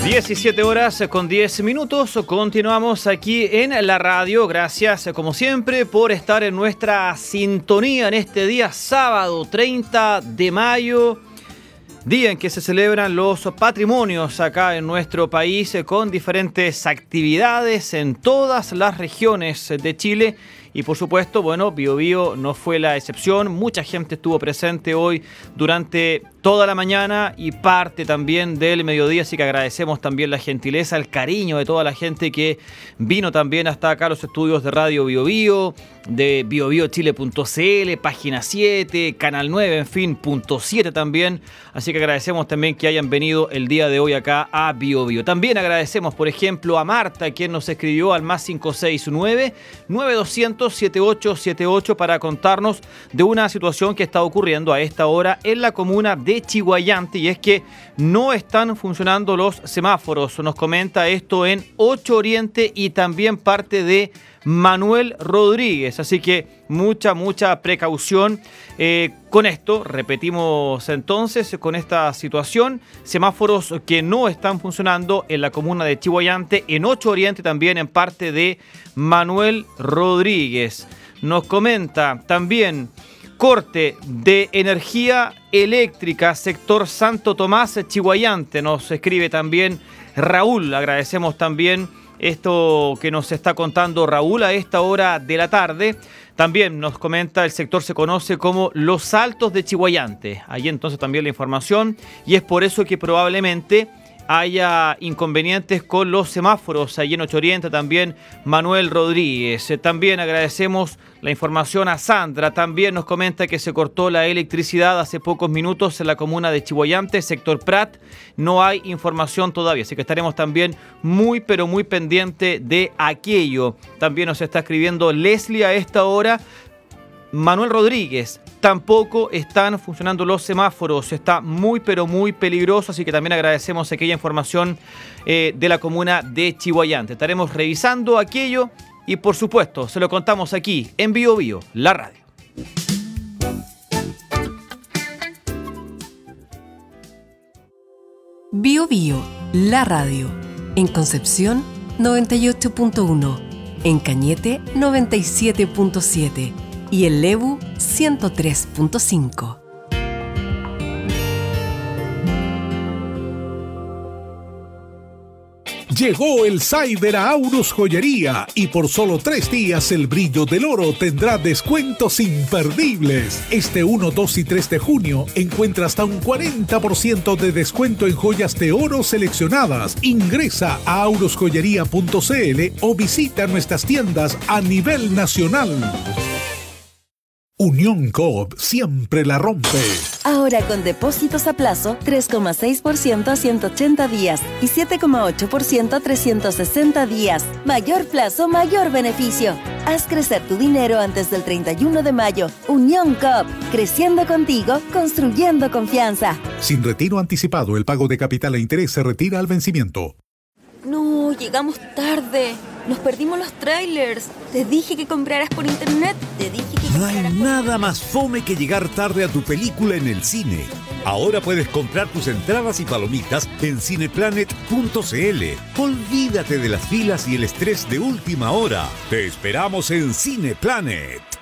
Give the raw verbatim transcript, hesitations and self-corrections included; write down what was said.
diecisiete horas con diez minutos, continuamos aquí en la radio. Gracias como siempre por estar en nuestra sintonía en este día sábado treinta de mayo, día en que se celebran los patrimonios acá en nuestro país con diferentes actividades en todas las regiones de Chile. Y por supuesto, bueno, Biobío no fue la excepción. Mucha gente estuvo presente hoy durante toda la mañana y parte también del mediodía, así que agradecemos también la gentileza, el cariño de toda la gente que vino también hasta acá a los estudios de Radio Biobío, de biobiochile punto c l, Página siete, Canal nueve, en fin, punto siete también. Así que agradecemos también que hayan venido el día de hoy acá a Biobío. También agradecemos, por ejemplo, a Marta, quien nos escribió al más cinco seis nueve, nueve dos cero cero, siete ocho siete ocho para contarnos de una situación que está ocurriendo a esta hora en la comuna de Chiguayante, y es que no están funcionando los semáforos. Nos comenta esto en ocho Oriente y también parte de Manuel Rodríguez, así que mucha, mucha precaución eh, con esto. Repetimos entonces con esta situación, semáforos que no están funcionando en la comuna de Chiguayante, en ocho Oriente, también en parte de Manuel Rodríguez. Nos comenta también corte de energía eléctrica, sector Santo Tomás, Chiguayante. Nos escribe también Raúl. Agradecemos también esto que nos está contando Raúl a esta hora de la tarde. También nos comenta, el sector se conoce como Los Altos de Chiguayante. Ahí entonces también la información, y es por eso que probablemente haya inconvenientes con los semáforos allí en ocho Oriente. También Manuel Rodríguez. También agradecemos la información a Sandra. También nos comenta que se cortó la electricidad hace pocos minutos en la comuna de Chiguayante, sector Prat. No hay información todavía, así que estaremos también muy pero muy pendiente de aquello. También nos está escribiendo Leslie a esta hora. Manuel Rodríguez, tampoco están funcionando los semáforos, está muy pero muy peligroso, así que también agradecemos aquella información eh, de la comuna de Chiguayante. Estaremos revisando aquello y por supuesto se lo contamos aquí en Biobío, la radio. Biobío, la radio. En Concepción noventa y ocho punto uno, en Cañete noventa y siete punto siete y en Lebu ciento tres punto cinco. Llegó el Cyber a Aurus Joyería y por solo tres días el brillo del oro tendrá descuentos imperdibles. Este uno, dos y tres de junio encuentra hasta un cuarenta por ciento de descuento en joyas de oro seleccionadas. Ingresa a aurus joyería punto c l o visita nuestras tiendas a nivel nacional. Unión Coop siempre la rompe. Ahora con depósitos a plazo, tres coma seis por ciento a ciento ochenta días y siete coma ocho por ciento a trescientos sesenta días. Mayor plazo, mayor beneficio. Haz crecer tu dinero antes del treinta y uno de mayo. Unión Coop, creciendo contigo, construyendo confianza. Sin retiro anticipado, el pago de capital e interés se retira al vencimiento. No, llegamos tarde. Nos perdimos los trailers. Te dije que compraras por internet. Te dije que No hay compraras por nada más fome que llegar tarde a tu película en el cine. Ahora puedes comprar tus entradas y palomitas en cineplanet punto c l. Olvídate de las filas y el estrés de última hora. Te esperamos en Cineplanet.